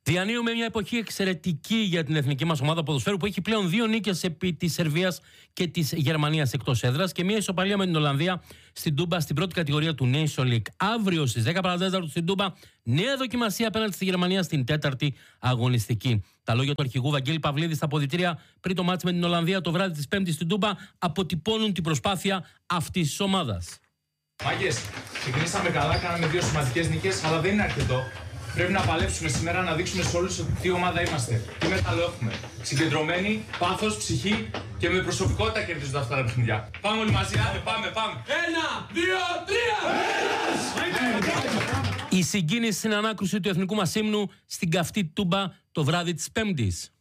Διανύουμε μια εποχή εξαιρετική για την εθνική μας ομάδα ποδοσφαίρου που έχει πλέον 2 νίκες επί της Σερβίας και της Γερμανίας εκτός έδρας και μια ισοπαλία με την Ολλανδία στην Τούμπα στην πρώτη κατηγορία του Nation League. Αύριο στις 10 παρατέταρτο στην Τούμπα, νέα δοκιμασία απέναντι στη Γερμανία στην 4η αγωνιστική. Τα λόγια του αρχηγού Βαγγέλη Παυλίδη στα αποδυτήρια πριν το μάτς με την Ολλανδία το βράδυ της 5ης στην Τούμπα αποτυπώνουν την προσπάθεια αυτής της ομάδας. Μάγκες, ξεκινήσαμε καλά, κάναμε 2 σημαντικές νίκες, αλλά δεν είναι αρκετό. Πρέπει να παλέψουμε σήμερα, να δείξουμε σε όλους ότι τι ομάδα είμαστε. Τι μέταλλο έχουμε. Συγκεντρωμένοι, πάθος, ψυχή και με προσωπικότητα κερδίζονται αυτά τα παιχνιδιά. Πάμε όλοι μαζί, άντε, πάμε. 1, 2, 3! Η συγκίνηση στην ανάκρουση του εθνικού μας ύμνου στην καυτή Τούμπα το βράδυ της 5ης.